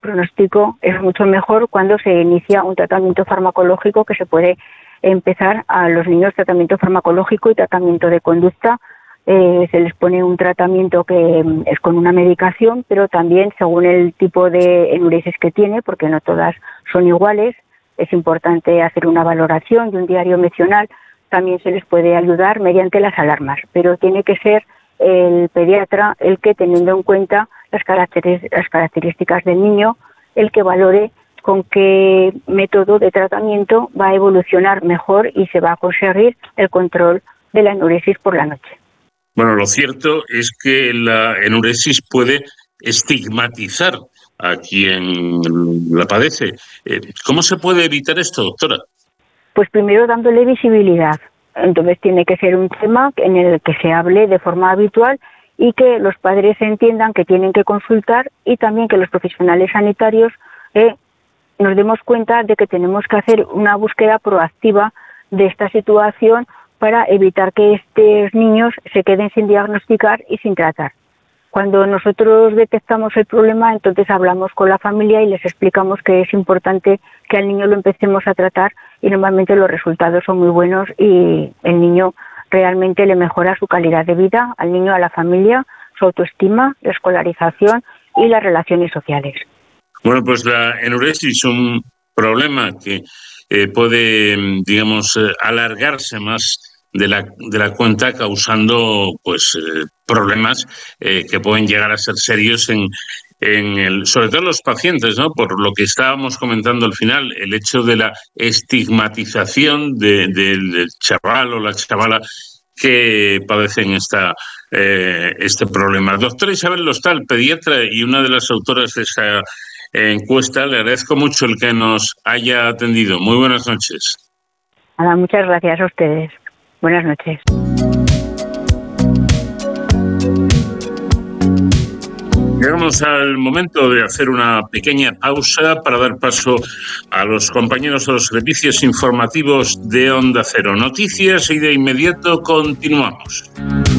pronóstico es mucho mejor cuando se inicia un tratamiento farmacológico, que se puede empezar a los niños tratamiento farmacológico y tratamiento de conducta. Se les pone un tratamiento que es con una medicación, pero también según el tipo de enuresis que tiene, porque no todas son iguales, es importante hacer una valoración y un diario mencional. También se les puede ayudar mediante las alarmas, pero tiene que ser el pediatra el que, teniendo en cuenta las características del niño, el que valore con qué método de tratamiento va a evolucionar mejor y se va a conseguir el control de la enuresis por la noche. Bueno, lo cierto es que la enuresis puede estigmatizar a quien la padece. ¿Cómo se puede evitar esto, doctora? Pues primero dándole visibilidad. Entonces tiene que ser un tema en el que se hable de forma habitual y que los padres entiendan que tienen que consultar, y también que los profesionales sanitarios nos demos cuenta de que tenemos que hacer una búsqueda proactiva de esta situación para evitar que estos niños se queden sin diagnosticar y sin tratar. Cuando nosotros detectamos el problema, entonces hablamos con la familia y les explicamos que es importante que al niño lo empecemos a tratar, y normalmente los resultados son muy buenos y el niño realmente le mejora su calidad de vida, al niño, a la familia, su autoestima, la escolarización y las relaciones sociales. Bueno, pues la enuresis, un problema que puede, digamos, alargarse más de la cuenta, causando problemas que pueden llegar a ser serios sobre todo en los pacientes, ¿no? Por lo que estábamos comentando al final, el hecho de la estigmatización del chaval o la chavala que padecen este problema. Doctora Isabel Lostal, pediatra y una de las autoras de esta encuesta, le agradezco mucho el que nos haya atendido. Muy buenas noches. Nada, muchas gracias a ustedes. Buenas noches. Llegamos al momento de hacer una pequeña pausa para dar paso a los compañeros de los servicios informativos de Onda Cero. Noticias y de inmediato continuamos.